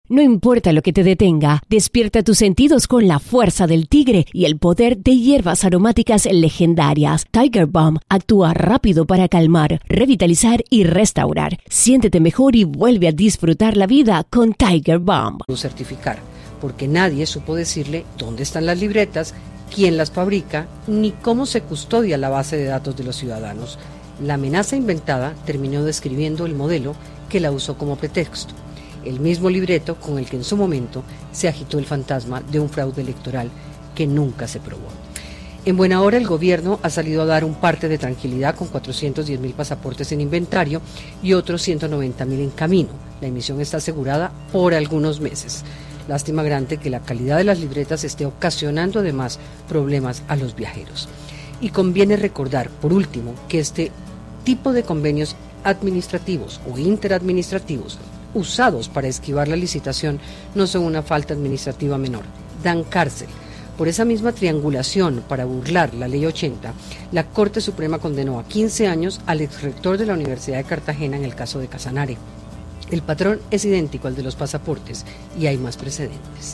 No importa lo que te detenga, despierta tus sentidos con la fuerza del tigre y el poder de hierbas aromáticas legendarias. Tiger Balm actúa rápido para calmar, revitalizar y restaurar. Siéntete mejor y vuelve a disfrutar la vida con Tiger Balm. Certificar, porque nadie supo decirle dónde están las libretas, quién las fabrica, ni cómo se custodia la base de datos de los ciudadanos. La amenaza inventada terminó describiendo el modelo que la usó como pretexto. El mismo libreto con el que en su momento se agitó el fantasma de un fraude electoral que nunca se probó. En buena hora el gobierno ha salido a dar un parte de tranquilidad con 410.000 pasaportes en inventario y otros 190.000 en camino. La emisión está asegurada por algunos meses. Lástima grande que la calidad de las libretas esté ocasionando además problemas a los viajeros. Y conviene recordar, por último, que este tipo de convenios administrativos o interadministrativos usados para esquivar la licitación no son una falta administrativa menor, dan cárcel. Por esa misma triangulación para burlar la Ley 80, la Corte Suprema condenó a 15 años al exrector de la Universidad de Cartagena en el caso de Casanare. El patrón es idéntico al de los pasaportes y hay más precedentes.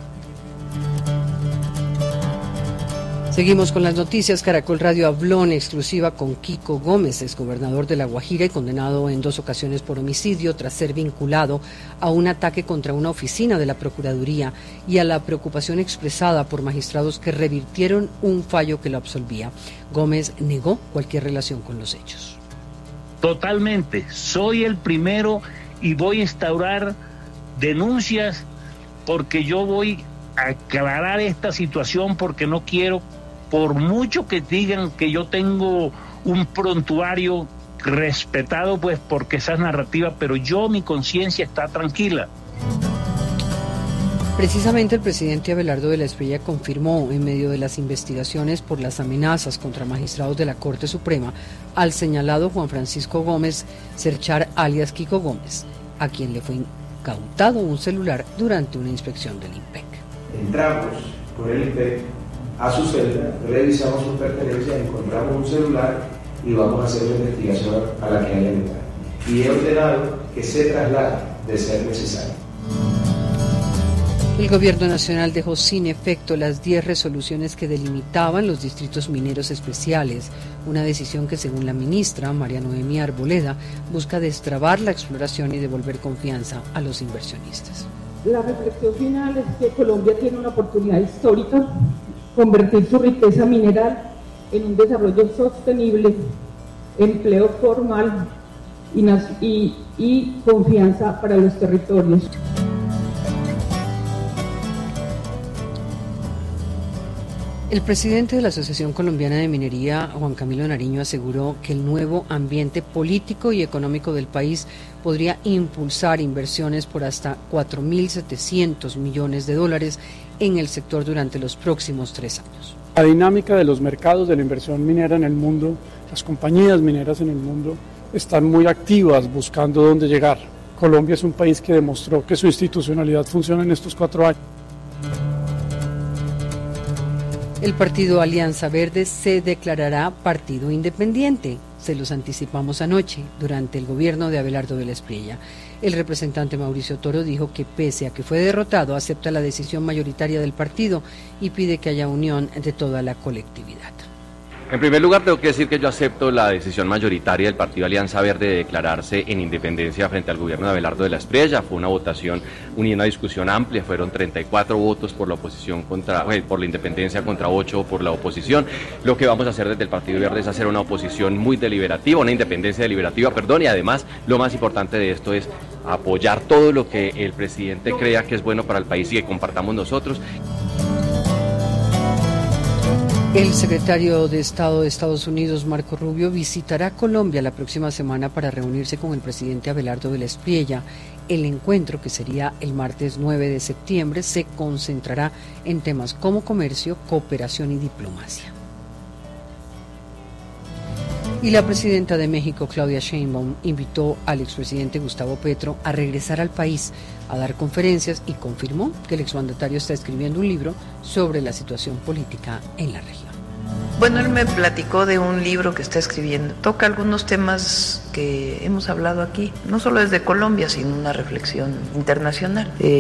Seguimos con las noticias. Caracol Radio habló en exclusiva con Kiko Gómez, exgobernador de La Guajira y condenado en 2 ocasiones por homicidio tras ser vinculado a un ataque contra una oficina de la Procuraduría y a la preocupación expresada por magistrados que revirtieron un fallo que lo absolvía. Gómez negó cualquier relación con los hechos. Totalmente, soy el primero y voy a instaurar denuncias porque yo voy a aclarar esta situación porque no quiero, por mucho que digan que yo tengo un prontuario respetado, pues porque esa es narrativa, pero mi conciencia está tranquila. Precisamente el presidente Abelardo de la Espriella confirmó en medio de las investigaciones por las amenazas contra magistrados de la Corte Suprema al señalado Juan Francisco Gómez Cerchar alias Kiko Gómez, a quien le fue incautado un celular durante una inspección del INPEC. Entramos con el INPEC a su celda, revisamos su pertenencia, encontramos un celular y vamos a hacer una investigación a la que haya lugar. Y he ordenado que se traslade de ser necesario. El Gobierno Nacional dejó sin efecto las 10 resoluciones que delimitaban los distritos mineros especiales, una decisión que, según la ministra María Noemí Arboleda, busca destrabar la exploración y devolver confianza a los inversionistas. La reflexión final es que Colombia tiene una oportunidad histórica, convertir su riqueza mineral en un desarrollo sostenible, empleo formal y confianza para los territorios. El presidente de la Asociación Colombiana de Minería, Juan Camilo Nariño, aseguró que el nuevo ambiente político y económico del país podría impulsar inversiones por hasta 4.700 millones de dólares en el sector durante los próximos 3 años. La dinámica de los mercados de la inversión minera en el mundo, las compañías mineras en el mundo, están muy activas buscando dónde llegar. Colombia es un país que demostró que su institucionalidad funciona en estos 4 años. El partido Alianza Verde se declarará partido independiente. Se los anticipamos anoche, durante el gobierno de Abelardo de la Espriella. El representante Mauricio Toro dijo que pese a que fue derrotado, acepta la decisión mayoritaria del partido y pide que haya unión de toda la colectividad. En primer lugar, tengo que decir que yo acepto la decisión mayoritaria del Partido Alianza Verde de declararse en independencia frente al gobierno de Abelardo de la Espriella. Fue una votación, una discusión amplia, fueron 34 votos por la oposición por la independencia contra 8 por la oposición. Lo que vamos a hacer desde el Partido Verde es hacer una oposición muy deliberativa, una independencia deliberativa, y además lo más importante de esto es apoyar todo lo que el presidente crea que es bueno para el país y que compartamos nosotros. El secretario de Estado de Estados Unidos, Marco Rubio, visitará Colombia la próxima semana para reunirse con el presidente Abelardo de la Espriella. El encuentro, que sería el martes 9 de septiembre, se concentrará en temas como comercio, cooperación y diplomacia. Y la presidenta de México, Claudia Sheinbaum, invitó al expresidente Gustavo Petro a regresar al país, a dar conferencias, y confirmó que el exmandatario está escribiendo un libro sobre la situación política en la región. Bueno, él me platicó de un libro que está escribiendo. Toca algunos temas que hemos hablado aquí, no solo desde Colombia, sino una reflexión internacional.